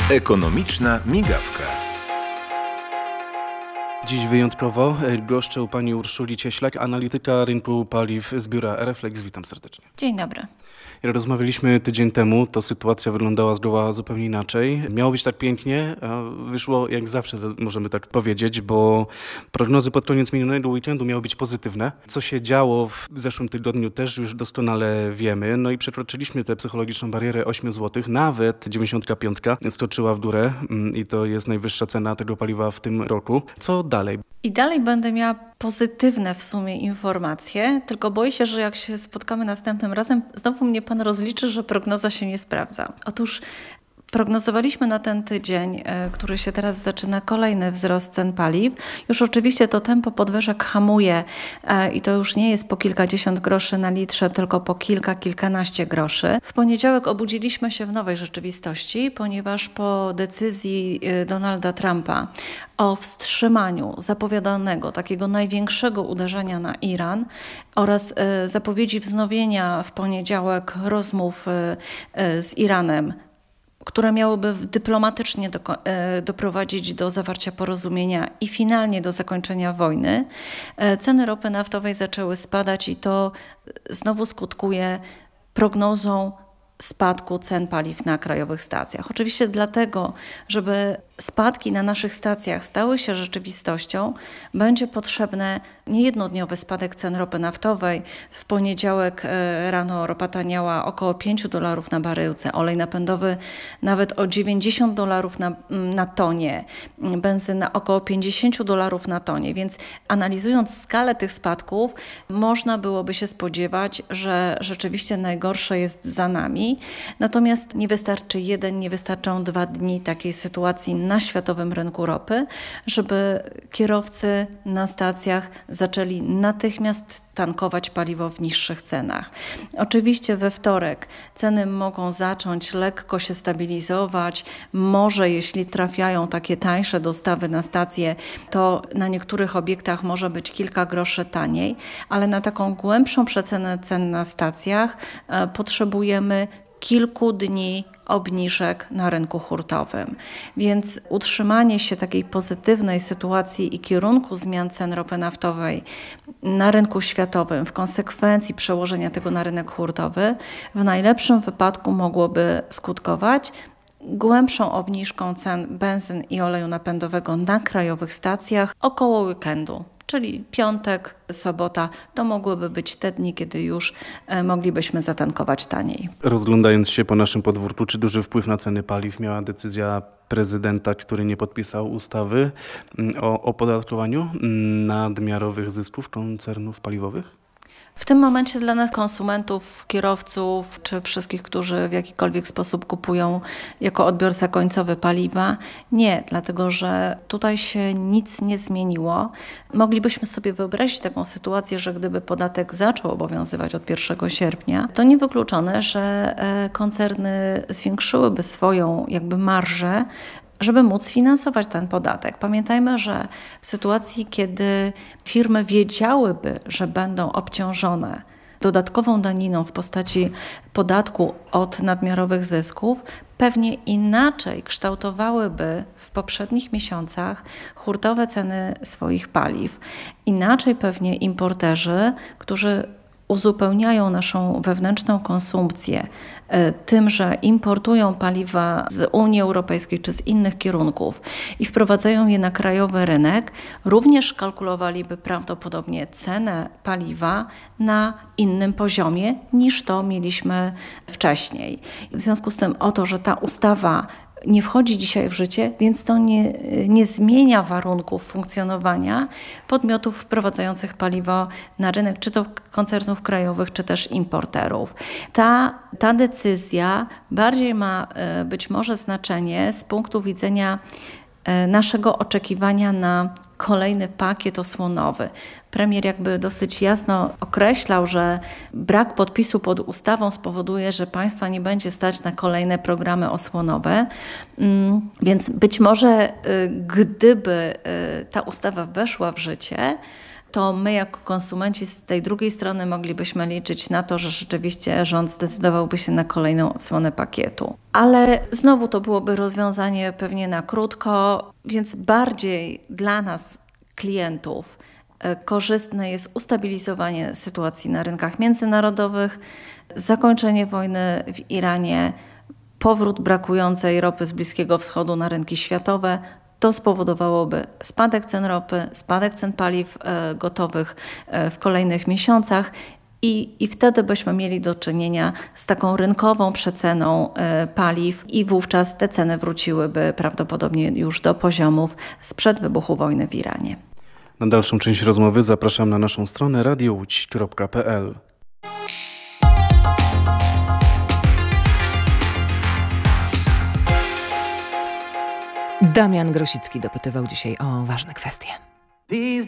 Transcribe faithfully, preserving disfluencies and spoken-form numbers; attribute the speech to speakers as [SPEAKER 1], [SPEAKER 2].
[SPEAKER 1] Ekonomiczna migawka.
[SPEAKER 2] Dziś wyjątkowo goszczę u pani Urszuli Cieślak, analityka rynku paliw z biura Reflex. Witam serdecznie.
[SPEAKER 3] Dzień dobry.
[SPEAKER 2] Jak rozmawialiśmy tydzień temu, to sytuacja wyglądała zgoła zupełnie inaczej. Miało być tak pięknie, a wyszło jak zawsze, możemy tak powiedzieć, bo prognozy pod koniec minionego weekendu miały być pozytywne. Co się działo w zeszłym tygodniu też już doskonale wiemy. No i przekroczyliśmy tę psychologiczną barierę osiem złotych, nawet dziewięćdziesiąt pięć skoczyła w górę i to jest najwyższa cena tego paliwa w tym roku. Co dalej?
[SPEAKER 3] I dalej będę miała pozytywne w sumie informacje, tylko boję się, że jak się spotkamy następnym razem, znowu mnie pan rozliczy, że prognoza się nie sprawdza. Otóż prognozowaliśmy na ten tydzień, który się teraz zaczyna, kolejny wzrost cen paliw. Już oczywiście to tempo podwyżek hamuje i to już nie jest po kilkadziesiąt groszy na litrze, tylko po kilka, kilkanaście groszy. W poniedziałek obudziliśmy się w nowej rzeczywistości, ponieważ po decyzji Donalda Trumpa o wstrzymaniu zapowiadanego takiego największego uderzenia na Iran oraz zapowiedzi wznowienia w poniedziałek rozmów z Iranem, które miałyby dyplomatycznie do, e, doprowadzić do zawarcia porozumienia i finalnie do zakończenia wojny, e, ceny ropy naftowej zaczęły spadać i to znowu skutkuje prognozą spadku cen paliw na krajowych stacjach. Oczywiście dlatego, żeby spadki na naszych stacjach stały się rzeczywistością, będzie potrzebny niejednodniowy spadek cen ropy naftowej. W poniedziałek rano ropa taniała około pięć dolarów na baryłce, olej napędowy nawet o dziewięćdziesiąt dolarów na, na tonie, benzyna około pięćdziesiąt dolarów na tonie, więc analizując skalę tych spadków, można byłoby się spodziewać, że rzeczywiście najgorsze jest za nami. Natomiast nie wystarczy jeden, nie wystarczą dwa dni takiej sytuacji na światowym rynku ropy, żeby kierowcy na stacjach zaczęli natychmiast tankować paliwo w niższych cenach. Oczywiście we wtorek ceny mogą zacząć lekko się stabilizować. Może jeśli trafiają takie tańsze dostawy na stację, to na niektórych obiektach może być kilka groszy taniej, ale na taką głębszą przecenę cen na stacjach e, potrzebujemy kilku dni obniżek na rynku hurtowym. Więc utrzymanie się takiej pozytywnej sytuacji i kierunku zmian cen ropy naftowej na rynku światowym, w konsekwencji przełożenia tego na rynek hurtowy, w najlepszym wypadku mogłoby skutkować głębszą obniżką cen benzyn i oleju napędowego na krajowych stacjach około weekendu. Czyli piątek, sobota, to mogłyby być te dni, kiedy już moglibyśmy zatankować taniej.
[SPEAKER 2] Rozglądając się po naszym podwórku, czy duży wpływ na ceny paliw miała decyzja prezydenta, który nie podpisał ustawy o opodatkowaniu nadmiarowych zysków koncernów paliwowych?
[SPEAKER 3] W tym momencie dla nas, konsumentów, kierowców, czy wszystkich, którzy w jakikolwiek sposób kupują jako odbiorca końcowy paliwa, nie, dlatego że tutaj się nic nie zmieniło. Moglibyśmy sobie wyobrazić taką sytuację, że gdyby podatek zaczął obowiązywać od pierwszego sierpnia, to niewykluczone, że koncerny zwiększyłyby swoją jakby marżę, żeby móc finansować ten podatek. Pamiętajmy, że w sytuacji, kiedy firmy wiedziałyby, że będą obciążone dodatkową daniną w postaci podatku od nadmiarowych zysków, pewnie inaczej kształtowałyby w poprzednich miesiącach hurtowe ceny swoich paliw. Inaczej pewnie importerzy, którzy uzupełniają naszą wewnętrzną konsumpcję tym, że importują paliwa z Unii Europejskiej czy z innych kierunków i wprowadzają je na krajowy rynek, również kalkulowaliby prawdopodobnie cenę paliwa na innym poziomie niż to mieliśmy wcześniej. W związku z tym o to, że ta ustawa nie wchodzi dzisiaj w życie, więc to nie, nie zmienia warunków funkcjonowania podmiotów wprowadzających paliwo na rynek, czy to koncernów krajowych, czy też importerów. Ta, ta decyzja bardziej ma być może znaczenie z punktu widzenia naszego oczekiwania na kolejny pakiet osłonowy. Premier jakby dosyć jasno określał, że brak podpisu pod ustawą spowoduje, że państwa nie będzie stać na kolejne programy osłonowe. Więc być może gdyby ta ustawa weszła w życie, to my jako konsumenci z tej drugiej strony moglibyśmy liczyć na to, że rzeczywiście rząd zdecydowałby się na kolejną odsłonę pakietu. Ale znowu to byłoby rozwiązanie pewnie na krótko, więc bardziej dla nas, klientów, korzystne jest ustabilizowanie sytuacji na rynkach międzynarodowych, zakończenie wojny w Iranie, powrót brakującej ropy z Bliskiego Wschodu na rynki światowe. To spowodowałoby spadek cen ropy, spadek cen paliw e, gotowych e, w kolejnych miesiącach i, i wtedy byśmy mieli do czynienia z taką rynkową przeceną e, paliw i wówczas te ceny wróciłyby prawdopodobnie już do poziomów sprzed wybuchu wojny w Iranie.
[SPEAKER 2] Na dalszą część rozmowy zapraszam na naszą stronę radio łódź kropka p l.
[SPEAKER 4] Damian Grosicki dopytywał dzisiaj o ważne kwestie.